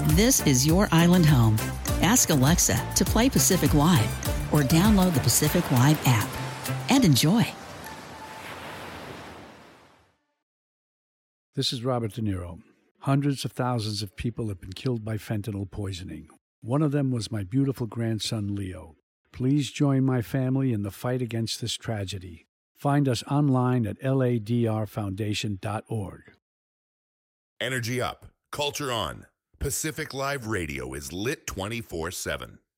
This is your island home. Ask Alexa to play Pacific Live or download the Pacific Live app and enjoy. This is Robert De Niro. Hundreds of thousands of people have been killed by fentanyl poisoning. One of them was my beautiful grandson, Leo. Please join my family in the fight against this tragedy. Find us online at ladrfoundation.org. Energy up. Culture on. Pacific Live Radio is lit 24/7.